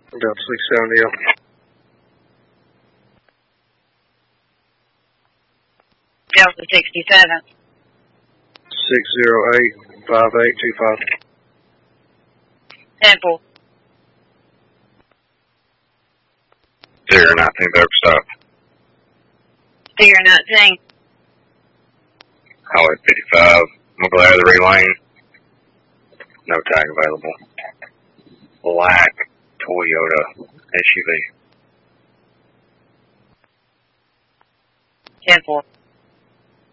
Delta 670. Delta 67. 608-5825. Temple. 019 Dope Stop. 019. Highway 55, McGlattery Lane. No tag available. Black Toyota SUV. 10-4.